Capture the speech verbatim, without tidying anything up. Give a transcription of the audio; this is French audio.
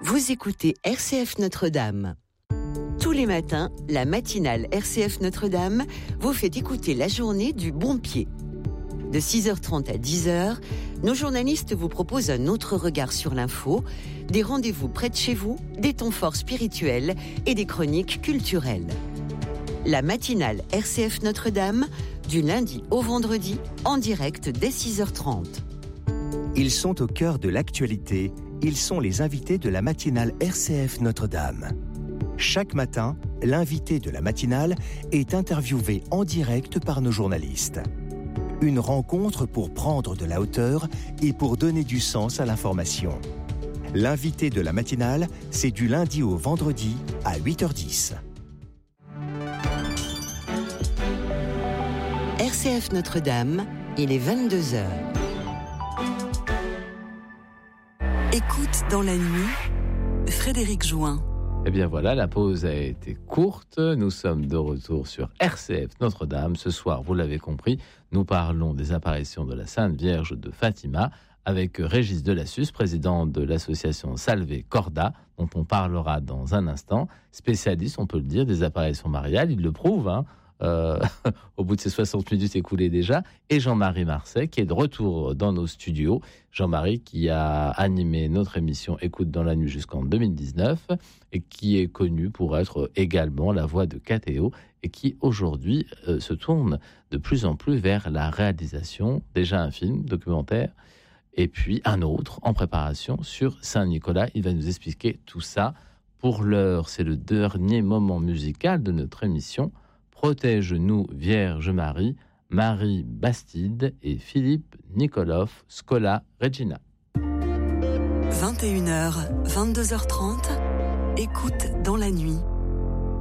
Vous écoutez R C F Notre-Dame. Tous les matins, la matinale R C F Notre-Dame vous fait écouter la journée du bon pied. De six heures trente à dix heures, nos journalistes vous proposent un autre regard sur l'info, des rendez-vous près de chez vous, des temps forts spirituels et des chroniques culturelles. La matinale R C F Notre-Dame, du lundi au vendredi, en direct dès six heures trente. Ils sont au cœur de l'actualité. Ils sont les invités de la matinale R C F Notre-Dame. Chaque matin, l'invité de la matinale est interviewé en direct par nos journalistes. Une rencontre pour prendre de la hauteur et pour donner du sens à l'information. L'invité de la matinale, c'est du lundi au vendredi à huit heures dix. R C F Notre-Dame, il est vingt-deux heures. Écoute dans la nuit, Frédéric Join. Eh bien voilà, la pause a été courte. Nous sommes de retour sur R C F Notre-Dame. Ce soir, vous l'avez compris, nous parlons des apparitions de la Sainte Vierge de Fatima avec Régis Delassus, président de l'association Salve Corda, dont on parlera dans un instant. Spécialiste, on peut le dire, des apparitions mariales. Il le prouve, hein. Euh, au bout de ces soixante minutes écoulées déjà, et Jean-Marie Marseille qui est de retour dans nos studios. Jean-Marie qui a animé notre émission Écoute dans la nuit jusqu'en deux mille dix-neuf et qui est connu pour être également la voix de Catéo et qui aujourd'hui euh, se tourne de plus en plus vers la réalisation, déjà un film documentaire et puis un autre en préparation sur Saint-Nicolas. Il va nous expliquer tout ça. Pour l'heure, c'est le dernier moment musical de notre émission. Protège-nous, Vierge Marie, Marie Bastide et Philippe Nikolov, Scola Regina. vingt et une heures, vingt-deux heures trente, écoute dans la nuit.